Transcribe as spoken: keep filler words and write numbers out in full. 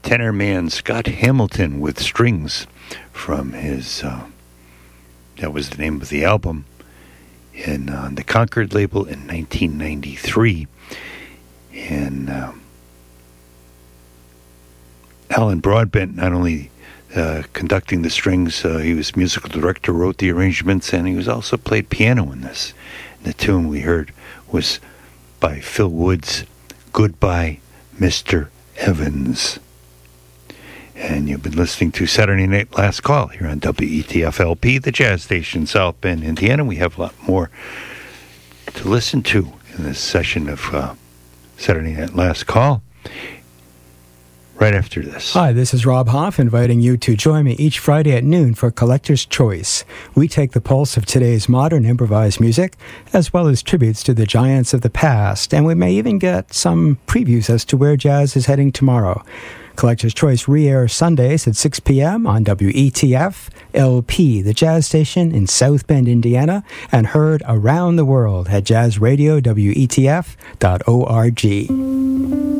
tenor man Scott Hamilton with strings from his, uh, that was the name of the album, in uh, the Concord label in nineteen ninety-three. And um, Alan Broadbent, not only uh, conducting the strings, uh, he was musical director, wrote the arrangements, and he was also played piano in this. And the tune we heard was by Phil Woods, Goodbye, Mister Evans. And you've been listening to Saturday Night Last Call here on W E T F L P, the jazz station, South Bend, Indiana. We have a lot more to listen to in this session of uh, Saturday Night Last Call. Right after this. Hi, this is Rob Hoff, inviting you to join me each Friday at noon for Collector's Choice. We take the pulse of today's modern improvised music, as well as tributes to the giants of the past, and we may even get some previews as to where jazz is heading tomorrow. Collector's Choice re-airs Sundays at six p.m. on W E T F L P, the jazz station in South Bend, Indiana, and heard around the world at jazz radio W E T F dot org.